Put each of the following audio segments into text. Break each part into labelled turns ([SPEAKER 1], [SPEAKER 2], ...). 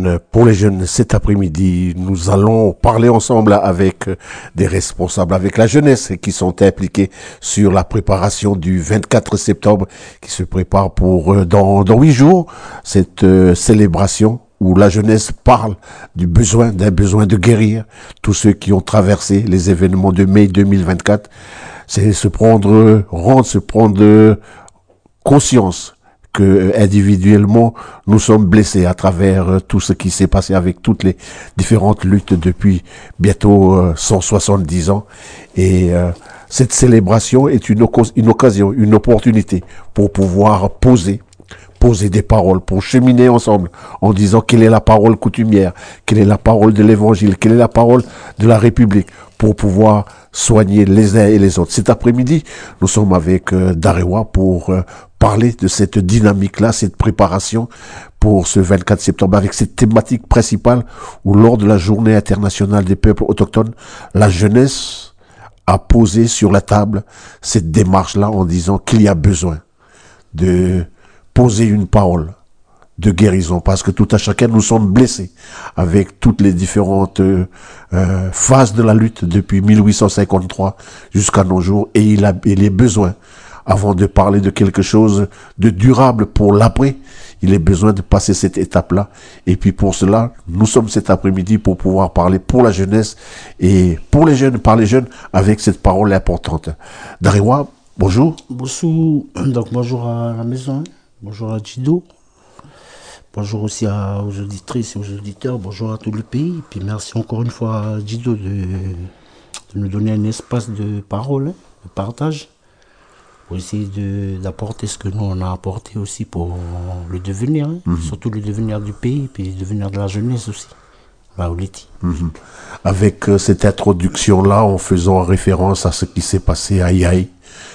[SPEAKER 1] jeunes, pour les jeunes, cet après-midi, nous allons parler ensemble avec des responsables, avec la jeunesse qui sont impliqués sur la préparation du 24 septembre qui se prépare pour dans 8 jours, cette célébration où la jeunesse parle d'un besoin de guérir. Tous ceux qui ont traversé les événements de mai 2024, c'est se prendre conscience que individuellement nous sommes blessés à travers tout ce qui s'est passé avec toutes les différentes luttes depuis bientôt 170 ans. Et cette célébration est une occasion, une opportunité pour pouvoir poser des paroles, pour cheminer ensemble en disant quelle est la parole coutumière, quelle est la parole de l'évangile, quelle est la parole de la République, pour pouvoir soigner les uns et les autres. Cet après-midi, nous sommes avec Darewa pour parler de cette dynamique-là, cette préparation pour ce 24 septembre, avec cette thématique principale où lors de la journée internationale des peuples autochtones, la jeunesse a posé sur la table cette démarche-là en disant qu'il y a besoin de poser une parole de guérison, parce que tout à chacun nous sommes blessés avec toutes les différentes phases de la lutte depuis 1853 jusqu'à nos jours, et il est besoin, avant de parler de quelque chose de durable pour l'après, il est besoin de passer cette étape-là. Et puis pour cela, nous sommes cet après-midi pour pouvoir parler pour la jeunesse et pour les jeunes, par les jeunes, avec cette parole importante. Darewa, bonjour.
[SPEAKER 2] Bonjour, donc bonjour à la maison, bonjour à Djido, bonjour aussi aux auditrices et aux auditeurs, bonjour à tout le pays. Et puis merci encore une fois à Djido de nous donner un espace de parole, de partage, pour essayer d'apporter ce que nous on a apporté aussi pour le devenir, surtout le devenir du pays, et puis le devenir de la jeunesse aussi.
[SPEAKER 1] Avec cette introduction-là, en faisant référence à ce qui s'est passé à Yaï,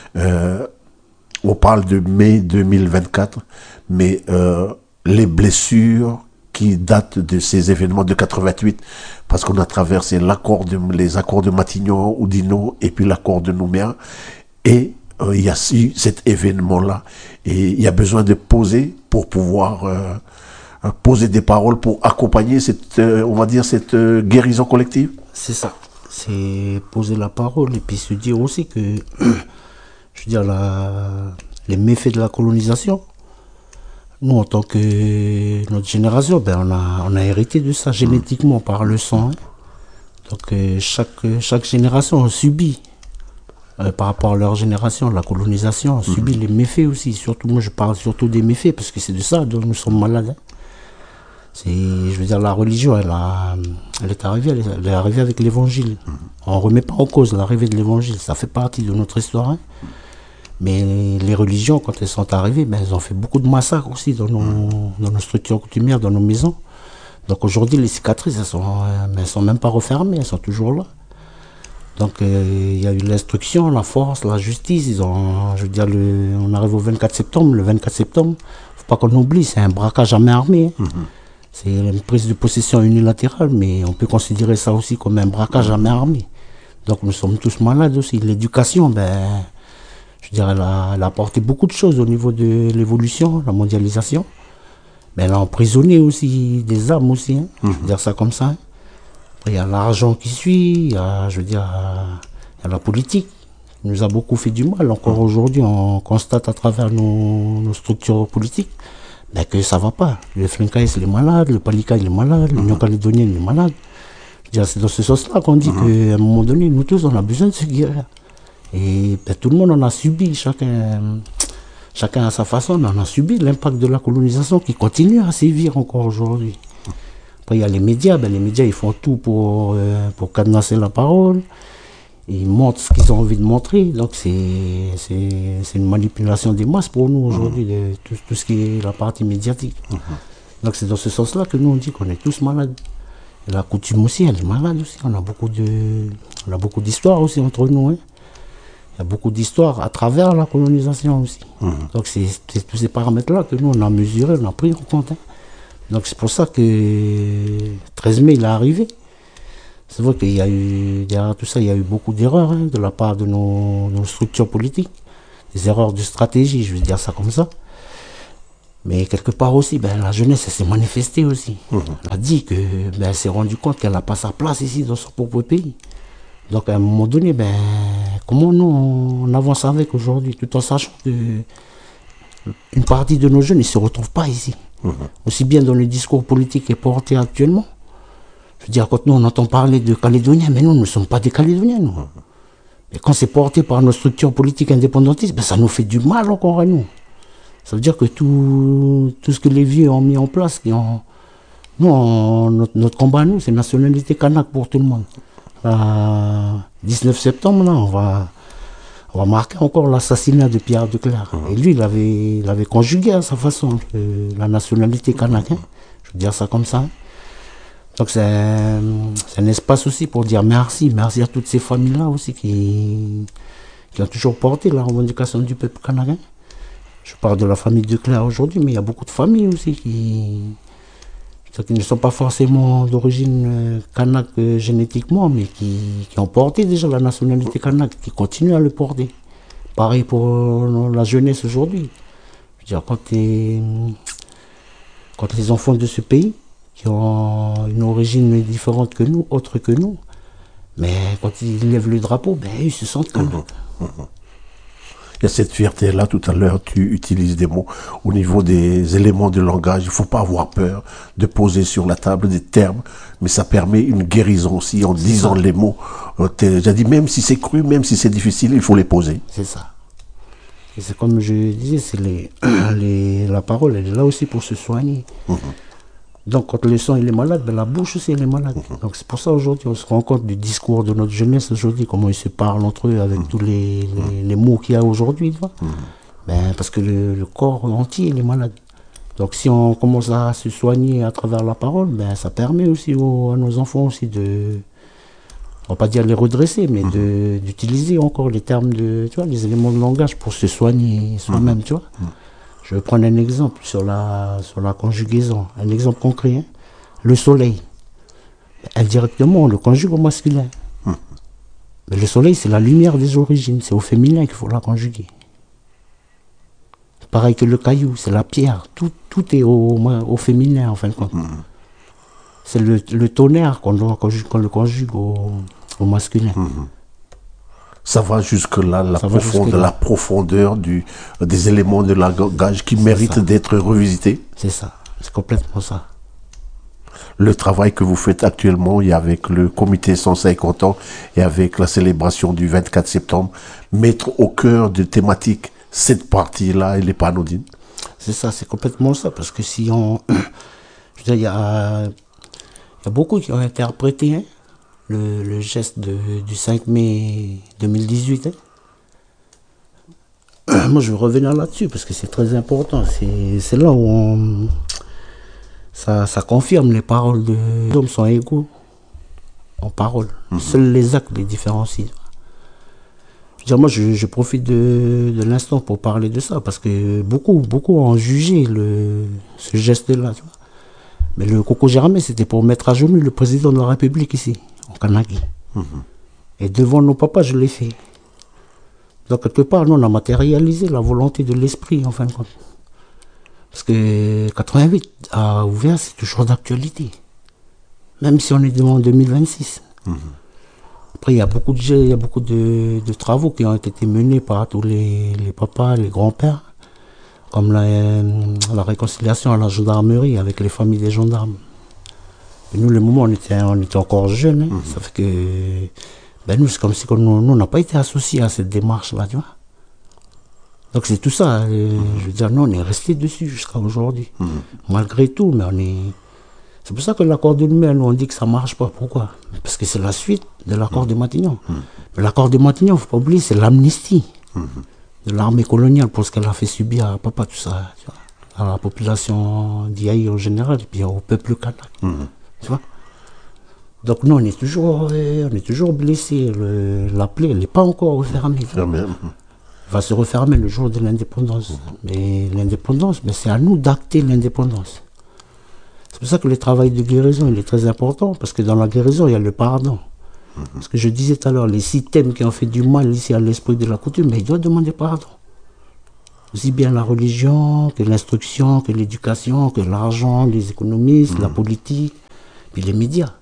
[SPEAKER 1] on parle de mai 2024, mais les blessures qui datent de ces événements de 88, parce qu'on a traversé les accords de Matignon, Oudinot, et puis l'accord de Nouméa, et il y a cet événement-là, et il y a besoin de poser pour pouvoir poser des paroles pour accompagner cette, on va dire, cette guérison collective.
[SPEAKER 2] C'est ça, c'est poser la parole et puis se dire aussi que, je veux dire, les méfaits de la colonisation, nous en tant que notre génération, ben on a hérité de ça génétiquement par le sang. Donc chaque génération a subi. Par rapport à leur génération, la colonisation a subi les méfaits aussi. Surtout, moi je parle surtout des méfaits parce que c'est de ça dont nous sommes malades. Je veux dire, la religion, elle est arrivée avec l'évangile. On ne remet pas en cause l'arrivée de l'évangile, ça fait partie de notre histoire. Mais les religions, quand elles sont arrivées, ben, elles ont fait beaucoup de massacres aussi dans nos structures coutumières, dans nos maisons. Donc aujourd'hui, les cicatrices, elles sont même pas refermées, elles sont toujours là. Donc il y a eu l'instruction, la force, la justice. Je veux dire, on arrive au 24 septembre. Le 24 septembre, faut pas qu'on oublie, c'est un braquage à main armée. C'est une prise de possession unilatérale, mais on peut considérer ça aussi comme un braquage à main armée. Donc nous sommes tous malades aussi. L'éducation, ben, je veux dire, elle a apporté beaucoup de choses au niveau de l'évolution, la mondialisation. Mais elle a emprisonné aussi des âmes aussi, je veux dire ça comme ça. Il y a l'argent qui suit, il y a la politique qui nous a beaucoup fait du mal. Encore aujourd'hui, on constate à travers nos structures politiques ben, que ça ne va pas. Le Flinkaïs, il est malade, le Palika, il est malade, l'Union calédonienne, il est malade. C'est dans ce sens-là qu'on dit qu'à un moment donné, nous tous, on a besoin de se guérir. Et ben, tout le monde en a subi, chacun à sa façon, on a subi l'impact de la colonisation qui continue à sévir encore aujourd'hui. Après, il y a les médias, ben, les médias ils font tout pour cadenasser la parole, ils montrent ce qu'ils ont envie de montrer, donc c'est une manipulation des masses pour nous aujourd'hui, de tout ce qui est la partie médiatique. Donc c'est dans ce sens-là que nous on dit qu'on est tous malades. Et la coutume aussi, elle est malade aussi, on a beaucoup d'histoires aussi entre nous. Il y a beaucoup d'histoires à travers la colonisation aussi. Donc c'est tous ces paramètres-là que nous on a mesurés, on a pris en compte. Donc c'est pour ça que 13 mai il est arrivé. C'est vrai qu'il y a eu, derrière tout ça, il y a eu beaucoup d'erreurs de la part de nos structures politiques. Des erreurs de stratégie, je vais dire ça comme ça. Mais quelque part aussi, la jeunesse, elle s'est manifestée aussi. Elle a dit que, elle s'est rendue compte qu'elle n'a pas sa place ici dans son propre pays. Donc à un moment donné, comment nous on avance avec aujourd'hui, tout en sachant que une partie de nos jeunes ne se retrouvent pas ici. Aussi bien dans le discours politique qui est porté actuellement. Je veux dire, quand nous on entend parler de Calédoniens, mais nous ne sommes pas des Calédoniens, nous. Et quand c'est porté par nos structures politiques indépendantistes, ça nous fait du mal encore à nous. Ça veut dire que tout ce que les vieux ont mis en place, notre combat, nous, c'est nationalité kanak pour tout le monde. 19 septembre, là, on va marquer encore l'assassinat de Pierre de Clercq. Et lui, il avait conjugué à sa façon la nationalité kanak. Je veux dire ça comme ça. Donc c'est un espace aussi pour dire merci à toutes ces familles-là aussi qui ont toujours porté la revendication du peuple kanak. Je parle de la famille de Clercq aujourd'hui, mais il y a beaucoup de familles aussi qui ne sont pas forcément d'origine kanak génétiquement, mais qui ont porté déjà la nationalité kanak, qui continuent à le porter. Pareil pour la jeunesse aujourd'hui. Je veux dire, quand les enfants de ce pays, qui ont une origine différente que nous, autre que nous, mais quand ils lèvent le drapeau, ils se sentent kanak.
[SPEAKER 1] Il y a cette fierté-là, tout à l'heure, tu utilises des mots au niveau des éléments de langage. Il ne faut pas avoir peur de poser sur la table des termes, mais ça permet une guérison aussi en disant les mots. J'ai dit, même si c'est cru, même si c'est difficile, il faut les poser.
[SPEAKER 2] C'est ça. Et c'est comme je disais, c'est la parole, elle est là aussi pour se soigner. Donc quand le sang il est malade, la bouche aussi elle est malade. Donc c'est pour ça aujourd'hui on se rend compte du discours de notre jeunesse aujourd'hui, comment ils se parlent entre eux avec tous les mots qu'il y a aujourd'hui. Parce que le corps entier il est malade. Donc si on commence à se soigner à travers la parole, ça permet aussi à nos enfants aussi de, on va pas dire les redresser, mais d'utiliser encore les termes les éléments de langage pour se soigner soi-même, tu vois. Je vais prendre un exemple sur la conjugaison, un exemple concret. Le soleil, indirectement, on le conjugue au masculin. Mais le soleil, c'est la lumière des origines, c'est au féminin qu'il faut la conjuguer. Pareil que le caillou, c'est la pierre, tout est au féminin en fin de compte. C'est le tonnerre qu'on le conjugue au masculin.
[SPEAKER 1] Ça va jusque-là, la profondeur des éléments de langage qui méritent d'être revisités.
[SPEAKER 2] C'est ça, c'est complètement ça.
[SPEAKER 1] Le travail que vous faites actuellement, et avec le comité 150 ans et avec la célébration du 24 septembre, mettre au cœur de thématiques cette partie-là, elle n'est pas anodine.
[SPEAKER 2] C'est ça, c'est complètement ça, parce que si on... Je veux dire, il y a beaucoup qui ont interprété le geste du 5 mai 2018. Moi, je vais revenir là-dessus parce que c'est très important. C'est là où ça confirme les paroles de les hommes sont égaux en parole. Seuls les actes les différencient. Je veux dire, moi, je profite de l'instant pour parler de ça parce que beaucoup ont jugé ce geste-là. Mais le Coco Germain, c'était pour mettre à genoux le président de la République ici, en Kanaki. Et devant nos papas, je l'ai fait. Donc, quelque part, nous, on a matérialisé la volonté de l'esprit, en fin de compte. Parce que 88 à ouvert, c'est toujours d'actualité. Même si on est en 2026. Après, il y a beaucoup de travaux qui ont été menés par tous les papas, les grands-pères. Comme la réconciliation à la gendarmerie avec les familles des gendarmes. Et nous, le moment où on était encore jeunes, ça fait que nous, c'est comme si nous n'a pas été associés à cette démarche-là, tu vois. Donc c'est tout ça. Je veux dire, nous, on est resté dessus jusqu'à aujourd'hui. Malgré tout, mais c'est pour ça que l'accord de Nouméa, nous, on dit que ça ne marche pas. Pourquoi? Parce que c'est la suite de l'accord de Matignon. Mais l'accord de Matignon, il ne faut pas oublier, c'est l'amnistie. De l'armée coloniale pour ce qu'elle a fait subir à papa, tout ça, tu vois, à la population d'Iaï en général, et puis au peuple kanak. Tu vois. Donc nous, on est toujours blessés. La plaie, elle n'est pas encore refermée. Elle va se refermer le jour de l'indépendance. Mais l'indépendance, c'est à nous d'acter l'indépendance. C'est pour ça que le travail de guérison, il est très important, parce que dans la guérison, il y a le pardon. Parce que je disais tout à l'heure, les systèmes qui ont fait du mal ici à l'esprit de la coutume, mais ils doivent demander pardon. aussi bien la religion que l'instruction, que l'éducation, que l'argent, les économistes, la politique, puis les médias.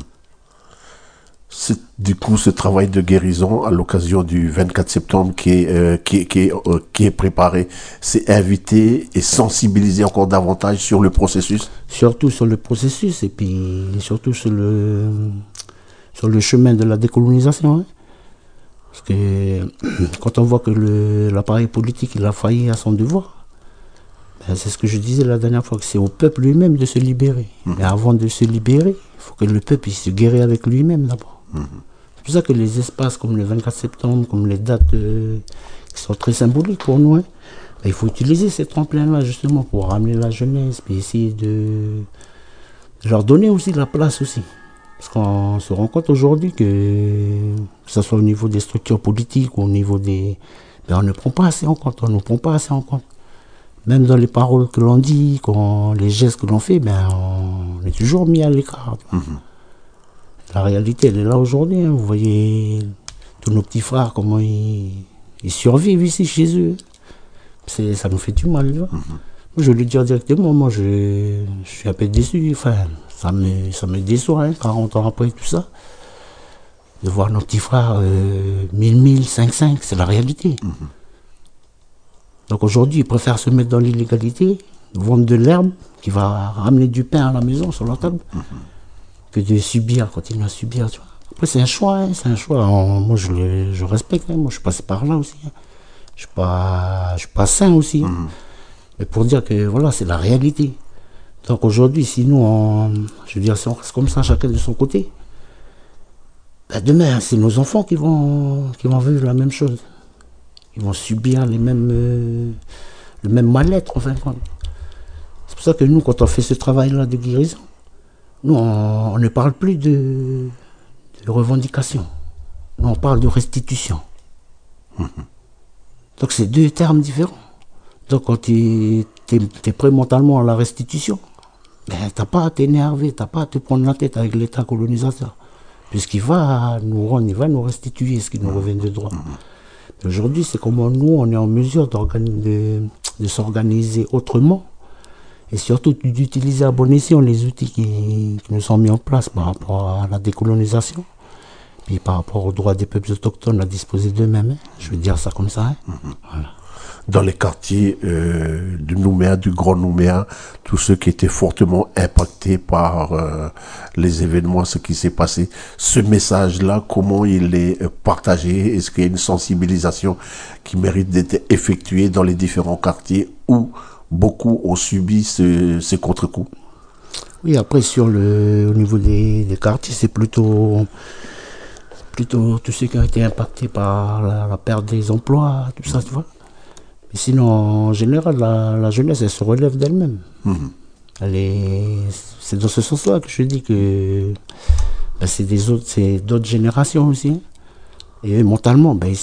[SPEAKER 1] Du coup, ce travail de guérison à l'occasion du 24 septembre qui est préparé, c'est inviter et sensibiliser encore davantage sur le processus.
[SPEAKER 2] Surtout sur le processus et puis surtout sur le chemin de la décolonisation. Hein. Parce que quand on voit que l'appareil politique il a failli à son devoir, ben c'est ce que je disais la dernière fois, que c'est au peuple lui-même de se libérer. Mais avant de se libérer, il faut que le peuple il se guérisse avec lui-même d'abord. C'est pour ça que les espaces comme le 24 septembre, comme les dates qui sont très symboliques pour nous, hein, ben, il faut utiliser ces tremplins-là justement pour ramener la jeunesse, puis essayer de leur donner aussi la place aussi. Parce qu'on se rend compte aujourd'hui que ce soit au niveau des structures politiques ou au niveau des... Ben, on ne prend pas assez en compte, on ne prend pas assez en compte. Même dans les paroles que l'on dit, les gestes que l'on fait, ben, on est toujours mis à l'écart. La réalité, elle est là aujourd'hui. Hein. Vous voyez tous nos petits frères, comment ils survivent ici chez eux. Ça nous fait du mal. Tu vois. Je vais le dire directement, moi je suis un peu déçu. Enfin, ça me déçoit, hein, 40 ans après tout ça. De voir nos petits frères 1000, 500, c'est la réalité. Donc aujourd'hui, ils préfèrent se mettre dans l'illégalité, vendre de l'herbe qui va ramener du pain à la maison, sur la table, que de subir, continuer à subir. Tu vois. Après, c'est un choix, hein, c'est un choix. Moi, je respecte. Hein, moi, je suis passé par là aussi. Hein. Je suis pas sain aussi. Hein. Mais pour dire que voilà, c'est la réalité. Donc aujourd'hui, si nous, je veux dire, si on reste comme ça, chacun de son côté, ben demain, c'est nos enfants qui vont vivre la même chose. Ils vont subir le même mal-être, en fin de compte. C'est pour ça que nous, quand on fait ce travail-là de guérison, nous, on ne parle plus de revendication. Nous, on parle de restitution. Donc, c'est deux termes différents. Donc, quand tu es prêt mentalement à la restitution, ben, tu n'as pas à t'énerver, tu n'as pas à te prendre la tête avec l'État colonisateur. Puisqu'il va nous rendre, il va nous restituer ce qui nous revient de droit. Aujourd'hui, c'est comment nous, on est en mesure de s'organiser autrement et surtout d'utiliser à bon escient les outils qui nous sont mis en place par rapport à la décolonisation, puis par rapport aux droits des peuples autochtones à disposer d'eux-mêmes. Hein. Je veux dire ça comme ça. Hein. Voilà.
[SPEAKER 1] Dans les quartiers de Nouméa, du Grand Nouméa, tous ceux qui étaient fortement impactés par les événements, ce qui s'est passé, ce message-là, comment il est partagé? Est-ce qu'il y a une sensibilisation qui mérite d'être effectuée dans les différents quartiers où beaucoup ont subi ces contre-coups?
[SPEAKER 2] Oui, après, au niveau des quartiers, c'est plutôt tous ceux qui ont été impactés par la perte des emplois, tout ça, tu vois. Mais sinon, en général, la jeunesse, elle se relève d'elle-même. C'est dans ce sens-là que je dis que ben, c'est d'autres générations aussi. Hein. Et eux, mentalement, ben,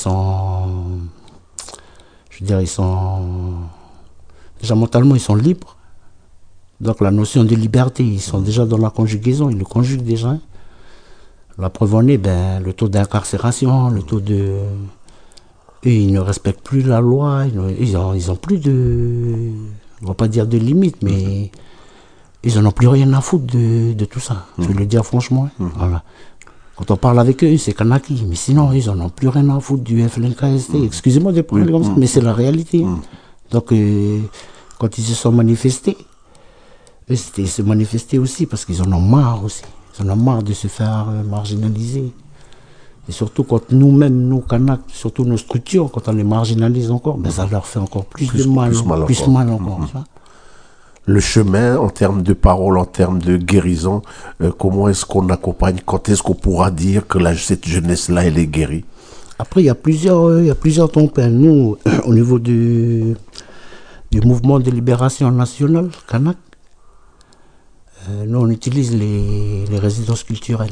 [SPEAKER 2] déjà mentalement, ils sont libres. Donc la notion de liberté, ils sont déjà dans la conjugaison, ils le conjuguent déjà. La preuve en est, ben, le taux d'incarcération, le taux de... Et ils ne respectent plus la loi, ils ont plus de... On ne va pas dire de limites, mais ils n'en ont plus rien à foutre de tout ça. Je veux le dire franchement. Voilà. Quand on parle avec eux, c'est Kanaki, mais sinon, ils n'en ont plus rien à foutre du FLNKST. Excusez-moi de parler comme ça, mais c'est la réalité. Donc, quand ils se sont manifestés, eux, c'était se manifester aussi, parce qu'ils en ont marre aussi. Ils en ont marre de se faire marginaliser. Et surtout quand nous-mêmes, nous, Kanak, surtout nos structures, quand on les marginalise encore, ben ça leur fait encore plus de mal. Plus mal encore.
[SPEAKER 1] Le chemin, en termes de parole, en termes de guérison, comment est-ce qu'on accompagne? Quand est-ce qu'on pourra dire que cette jeunesse-là, elle est guérie?
[SPEAKER 2] Après, il y a plusieurs trompettes. Nous, au niveau du mouvement de libération nationale, Kanak, nous, on utilise les résidences culturelles.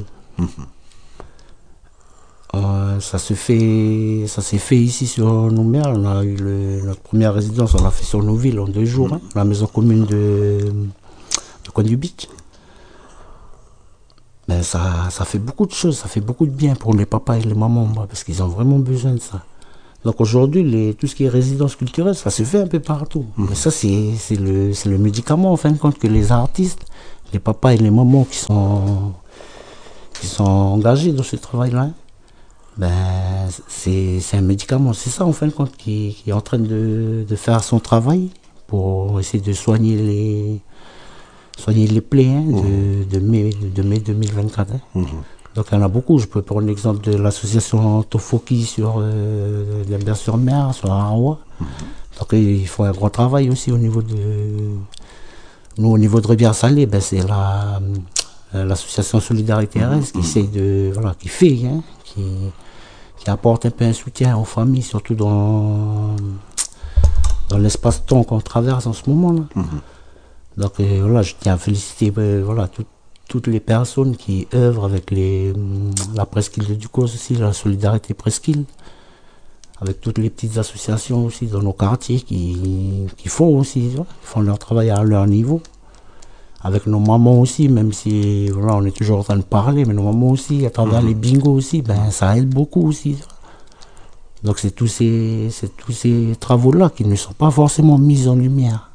[SPEAKER 2] Ça s'est fait ici sur Nouméa. On a eu notre première résidence, on l'a fait sur nos villes en 2 jours, hein, la maison commune de Coin du Beach. Mais ça fait beaucoup de choses, ça fait beaucoup de bien pour les papas et les mamans, parce qu'ils ont vraiment besoin de ça. Donc aujourd'hui, tout ce qui est résidence culturelle, ça se fait un peu partout. Mais ça, c'est le médicament, en fin de compte, que les artistes, les papas et les mamans qui sont engagés dans ce travail-là, ben, c'est un médicament. C'est ça, en fin de compte, qui est en train de faire son travail pour essayer de soigner les plaies de mai 2024. Donc il y en a beaucoup. Je peux prendre l'exemple de l'association Tofoki sur l'Ambert-sur-Mer, sur Arawa. Donc ils font un grand travail aussi au niveau de... Nous, au niveau de Rivière-Salée, ben, c'est l'association Solidarité RS qui essaye de... Voilà, qui fait, qui apporte un peu un soutien aux familles, surtout dans l'espace-temps qu'on traverse en ce moment-là. Donc voilà, je tiens à féliciter voilà, toutes les personnes qui œuvrent avec la presqu'île de Ducos aussi, la Solidarité Presqu'île, avec toutes les petites associations aussi dans nos quartiers qui font aussi, qui font leur travail à leur niveau. Avec nos mamans aussi, même si voilà, on est toujours en train de parler, mais nos mamans aussi, à travers les bingos aussi, ben, ça aide beaucoup aussi. Donc c'est tous ces travaux-là qui ne sont pas forcément mis en lumière.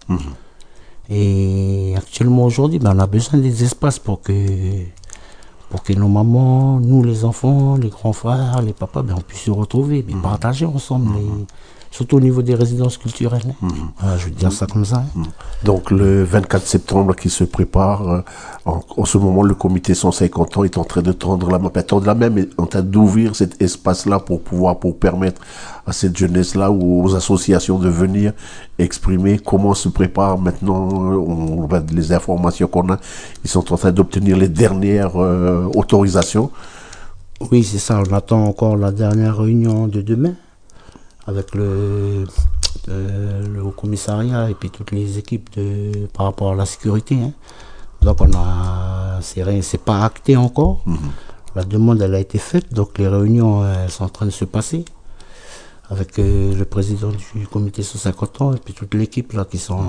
[SPEAKER 2] Et actuellement aujourd'hui, ben, on a besoin des espaces pour que nos mamans, nous les enfants, les grands frères, les papas, ben, on puisse se retrouver, ben, partager ensemble, surtout au niveau des résidences culturelles. Voilà, je veux dire ça comme ça.
[SPEAKER 1] Donc le 24 septembre qui se prépare, en ce moment le comité 150 ans est en train de tendre la main, mais en train d'ouvrir cet espace-là pour permettre à cette jeunesse-là ou aux associations de venir exprimer comment se prépare maintenant, les informations qu'on a, ils sont en train d'obtenir les dernières autorisations.
[SPEAKER 2] Oui, c'est ça, on attend encore la dernière réunion de demain avec le Haut Commissariat et puis toutes les équipes par rapport à la sécurité. Donc c'est pas acté encore. La demande elle a été faite, donc les réunions elles sont en train de se passer avec le président du comité 150 ans et puis toute l'équipe là qui sont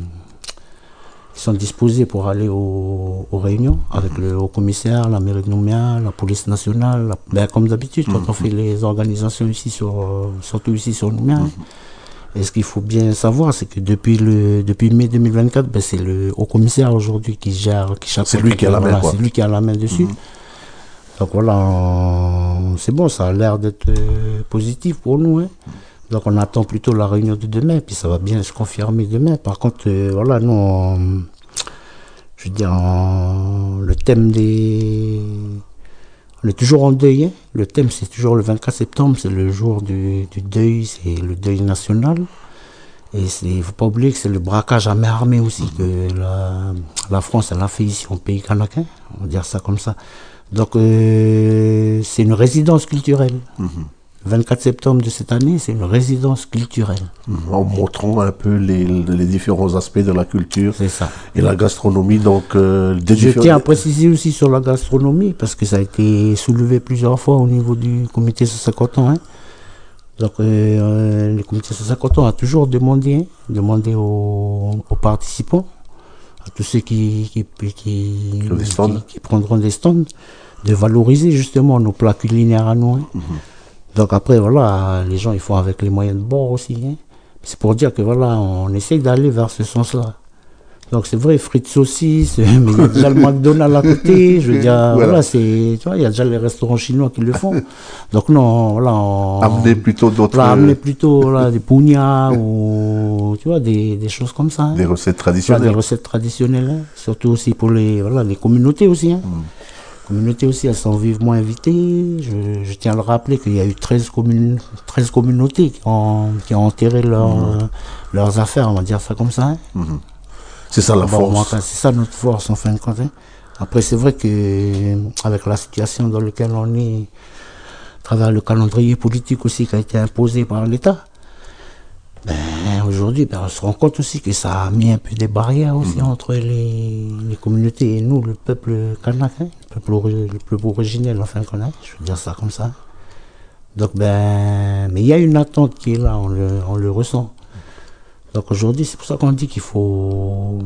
[SPEAKER 2] disposés pour aller aux réunions avec le haut commissaire, la mairie de Nouméa, la police nationale, ben, comme d'habitude quand on fait les organisations ici surtout ici sur Nouméa. Et ce qu'il faut bien savoir, c'est que depuis mai 2024, ben, c'est le haut commissaire aujourd'hui qui chapeaute.
[SPEAKER 1] C'est lui qui a la main, quoi.
[SPEAKER 2] C'est lui qui a la main dessus. Donc voilà, c'est bon, ça a l'air d'être positif pour nous. Donc on attend plutôt la réunion de demain, puis ça va bien se confirmer demain. Par contre, voilà, nous, je veux dire, le thème on est toujours en deuil. Le thème, c'est toujours le 24 septembre, c'est le jour du deuil, c'est le deuil national. Et il ne faut pas oublier que c'est le braquage à main armée aussi, que la France, elle a fait ici au pays kanak, on va dire ça comme ça. Donc, c'est une résidence culturelle. 24 septembre de cette année, c'est une résidence culturelle.
[SPEAKER 1] En montrant un peu les différents aspects de la culture et la gastronomie. Donc,
[SPEAKER 2] je tiens à préciser aussi sur la gastronomie, parce que ça a été soulevé plusieurs fois au niveau du comité 150 ans. Donc, le comité 150 ans a toujours demandé aux participants, à tous ceux qui prendront des stands, de valoriser justement nos plats culinaires à nous. Donc après, voilà, les gens ils font avec les moyens de bord aussi. C'est pour dire que voilà, on essaye d'aller vers ce sens-là. Donc c'est vrai, frites saucisses, mais il y a déjà le McDonald's à côté. Je veux dire, voilà, tu vois, il y a déjà les restaurants chinois qui le font. Donc non, voilà,
[SPEAKER 1] amener plutôt d'autres.
[SPEAKER 2] Amener plutôt des pougnats ou tu vois des choses comme ça.
[SPEAKER 1] Des recettes traditionnelles.
[SPEAKER 2] Des recettes traditionnelles, surtout aussi pour les communautés aussi. Les communautés aussi, elles sont vivement invitées. Je tiens à le rappeler qu'il y a eu 13 communautés qui ont enterré leurs affaires, on va dire ça comme ça.
[SPEAKER 1] C'est ça la force.
[SPEAKER 2] C'est ça notre force en fin de compte. Après, c'est vrai que avec la situation dans laquelle on est, à travers le calendrier politique aussi qui a été imposé par l'État, aujourd'hui, on se rend compte aussi que ça a mis un peu des barrières aussi entre les communautés et nous, le peuple kanak, le peuple originel, enfin qu'on a, je veux dire ça comme ça. Donc, mais il y a une attente qui est là, on le ressent. Donc aujourd'hui, c'est pour ça qu'on dit qu'il faut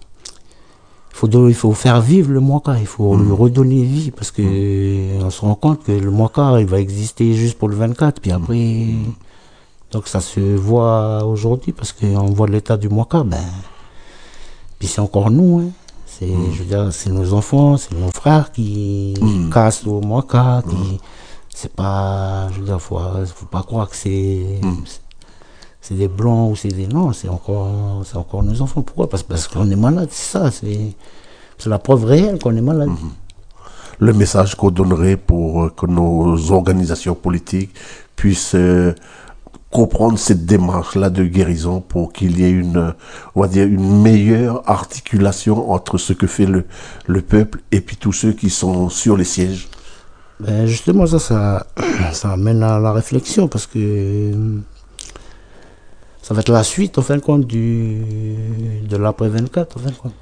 [SPEAKER 2] faire vivre le Mwaka, il faut lui redonner vie, parce que on se rend compte que le Mwaka, il va exister juste pour le 24, puis après, Donc ça se voit aujourd'hui parce qu'on voit l'état du Mwaka, puis c'est encore nous, hein. Je veux dire, c'est nos enfants, c'est nos frères qui cassent au Mwaka, c'est pas, je veux dire, faut pas croire que c'est des blancs ou c'est des, non, c'est encore nos enfants. Pourquoi? Parce qu'on est malade, c'est ça, c'est la preuve réelle qu'on est malade.
[SPEAKER 1] Le message qu'on donnerait pour que nos organisations politiques puissent comprendre cette démarche-là de guérison pour qu'il y ait on va dire, une meilleure articulation entre ce que fait le peuple et puis tous ceux qui sont sur les sièges.
[SPEAKER 2] Justement, ça amène à la réflexion parce que ça va être la suite, en fin de compte, de l'après 24, en fin de compte.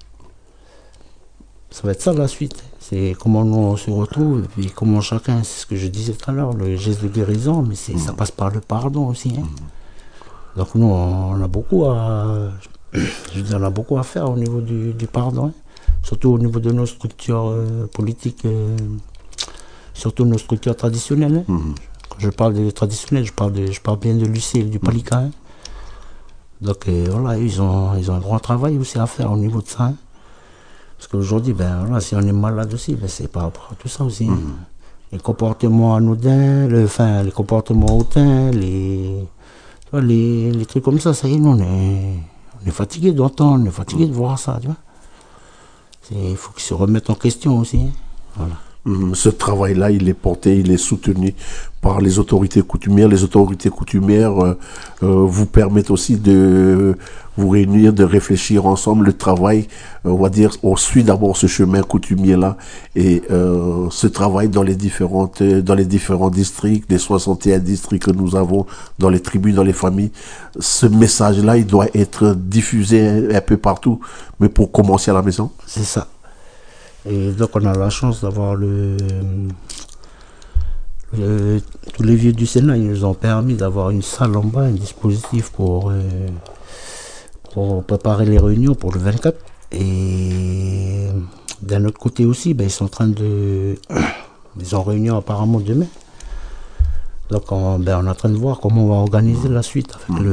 [SPEAKER 2] Ça va être ça la suite. C'est comment nous on se retrouve, et puis comment chacun, c'est ce que je disais tout à l'heure, le geste de guérison, mais ça passe par le pardon aussi. Hein. Donc nous, on a beaucoup à faire au niveau du pardon, hein. Surtout au niveau de nos structures politiques, surtout nos structures traditionnelles. Hein. Quand je parle des traditionnels, je parle bien de l'UC et du Palika. Hein. Donc voilà, ils ont un grand travail aussi à faire au niveau de ça. Hein. Parce qu'aujourd'hui, voilà, si on est malade aussi, c'est par rapport à tout ça aussi. Hein. Les comportements anodins, les comportements hautains, les trucs comme ça, ça y est, nous, on est fatigué d'entendre, on est fatigué de voir ça, tu vois. Il faut qu'ils se remettent en question aussi. Hein. Voilà.
[SPEAKER 1] Ce travail-là, il est porté, il est soutenu par les autorités coutumières. Les autorités coutumières vous permettent aussi de vous réunir, de réfléchir ensemble. Le travail, on va dire, on suit d'abord ce chemin coutumier-là et ce travail dans les différents districts, les 61 districts que nous avons, dans les tribus, dans les familles. Ce message-là, il doit être diffusé un peu partout, mais pour commencer à la maison.
[SPEAKER 2] C'est ça. Et donc on a la chance d'avoir tous les vieux du Sénat, ils nous ont permis d'avoir une salle en bas, un dispositif pour préparer les réunions pour le 24. Et d'un autre côté aussi, ils sont en train ils ont réunion apparemment demain. Donc on est en train de voir comment on va organiser la suite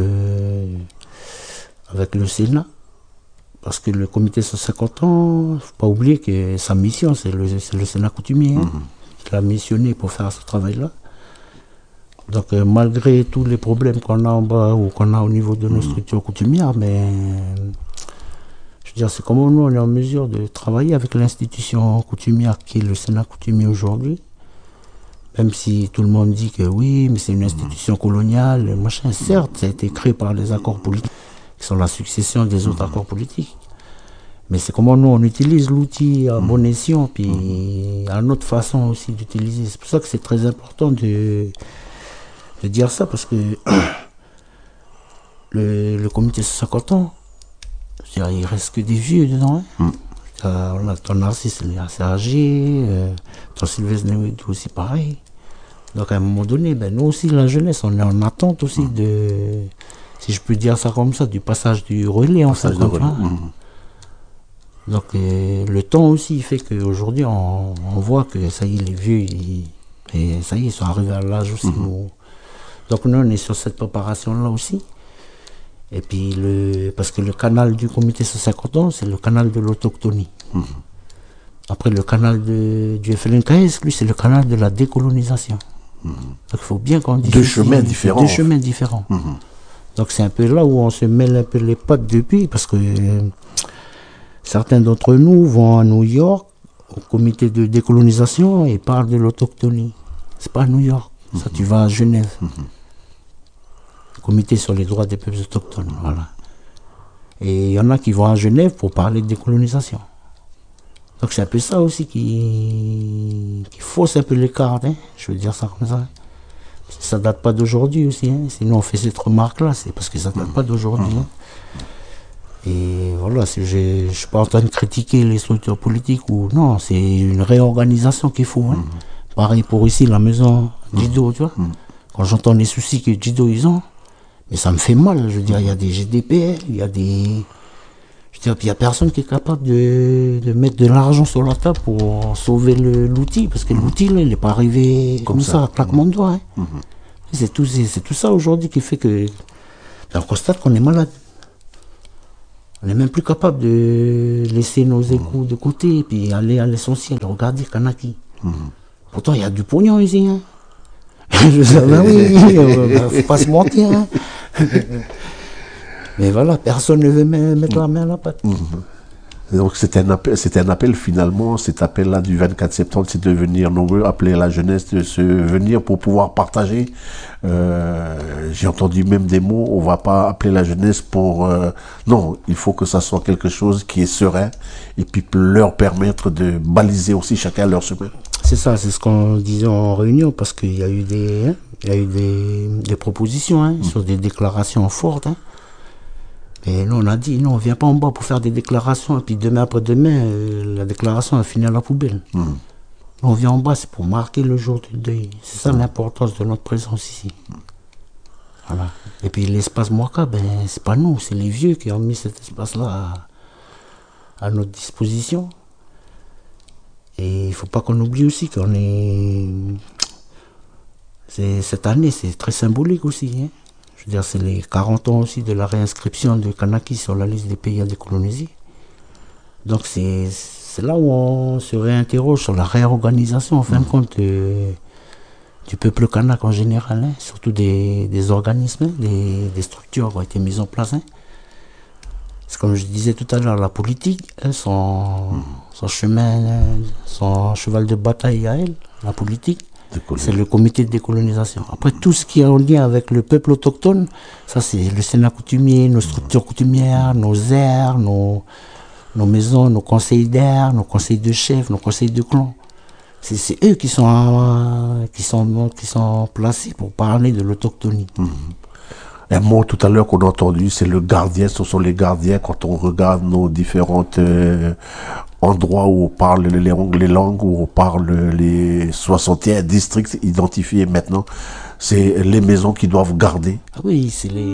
[SPEAKER 2] avec le Sénat. Parce que le comité 150 ans, il ne faut pas oublier que sa mission, c'est le Sénat coutumier. Hein, qui l'a missionné pour faire ce travail-là. Donc malgré tous les problèmes qu'on a en bas ou qu'on a au niveau de nos structures coutumières, mais je veux dire, c'est comment nous on est en mesure de travailler avec l'institution coutumière qui est le Sénat coutumier aujourd'hui. Même si tout le monde dit que oui, mais c'est une institution coloniale, machin. Certes, ça a été créé par les accords politiques, qui sont la succession des autres accords politiques. Mais c'est comment nous, on utilise l'outil à bon escient, puis à notre façon aussi d'utiliser. C'est pour ça que c'est très important de dire ça, parce que le comité 50 ans, il reste que des vieux dedans. Hein. Ton Narcisse, il est assez âgé, ton Sylvestre Néouidou aussi pareil. Donc à un moment donné, nous aussi, la jeunesse, on est en attente aussi de... Si je peux dire ça comme ça, du passage du relais en fait. Donc le temps aussi il fait qu'aujourd'hui on voit que ça y est, les vieux, et ça y est, ils sont arrivés à l'âge aussi. Donc nous on est sur cette préparation-là aussi. Et puis parce que le canal du comité 150 ans, c'est le canal de l'autochtonie. Après le canal du FLNKS, lui c'est le canal de la décolonisation. Donc il faut bien qu'on dise...
[SPEAKER 1] Deux chemins différents.
[SPEAKER 2] Donc c'est un peu là où on se mêle un peu les pattes depuis, parce que certains d'entre nous vont à New York, au comité de décolonisation, et parlent de l'autochtonie. C'est pas à New York, ça tu vas à Genève. Comité sur les droits des peuples autochtones, voilà. Et il y en a qui vont à Genève pour parler de décolonisation. Donc c'est un peu ça aussi qui fausse un peu les cartes, hein. Je veux dire ça comme ça. Ça date pas d'aujourd'hui aussi, hein. Sinon on fait cette remarque-là, c'est parce que ça date pas d'aujourd'hui. Hein. Et voilà, je suis pas en train de critiquer les structures politiques ou non, c'est une réorganisation qu'il faut. Hein. Pareil pour ici, la maison Djido, tu vois. Quand j'entends les soucis que Djido ils ont, mais ça me fait mal. Je veux dire, il y a des GDPR, il y a des... Je veux dire, il y a personne qui est capable de mettre de l'argent sur la table pour sauver l'outil, parce que l'outil, là, il n'est pas arrivé comme ça, à claquement de doigts. Hein. C'est tout ça aujourd'hui qui fait que on constate qu'on est malade. On n'est même plus capable de laisser nos échos de côté et puis aller à l'essentiel, regarder Kanaki. Pourtant, il y a du pognon ici. Hein. Je sais, ben oui, faut pas se mentir. Hein. Mais voilà, personne ne veut mettre la main à la pâte.
[SPEAKER 1] Donc c'était un appel finalement, cet appel-là du 24 septembre, c'est de venir nombreux, appeler la jeunesse de se venir pour pouvoir partager. J'ai entendu même des mots, on va pas appeler la jeunesse pour... non, il faut que ça soit quelque chose qui est serein et puis leur permettre de baliser aussi chacun leur chemin.
[SPEAKER 2] C'est ça, c'est ce qu'on disait en réunion, parce qu'il y a eu des propositions sur des déclarations fortes. Hein. Et nous, on a dit, non, on ne vient pas en bas pour faire des déclarations, et puis demain après-demain, la déclaration a fini à la poubelle. On vient en bas, c'est pour marquer le jour du deuil. C'est ça l'importance de notre présence ici. Voilà. Et puis l'espace Mwaka, ben, c'est pas nous, c'est les vieux qui ont mis cet espace-là à notre disposition. Et il ne faut pas qu'on oublie aussi qu'on est... Cette année, c'est très symbolique aussi. Hein. Je veux dire, c'est les 40 ans aussi de la réinscription de Kanaki sur la liste des pays à décoloniser. Donc c'est là où on se réinterroge sur la réorganisation, en fin de compte, du peuple kanak en général, hein, surtout des organismes, des structures qui ont été mises en place. Hein. C'est comme je disais tout à l'heure, la politique, hein, son cheval de bataille à elle, la politique, c'est le comité de décolonisation. Après, tout ce qui est en lien avec le peuple autochtone, ça c'est le Sénat coutumier, nos structures coutumières, nos aires, nos maisons, nos conseils d'air, nos conseils de chefs, nos conseils de clan. C'est eux qui sont placés pour parler de l'autochtonie.
[SPEAKER 1] Un mot tout à l'heure qu'on a entendu, c'est le gardien. Ce sont les gardiens quand on regarde nos différentes endroits où on parle les langues, où on parle les 61 districts identifiés maintenant. C'est les maisons qui doivent garder.
[SPEAKER 2] Ah oui, c'est les...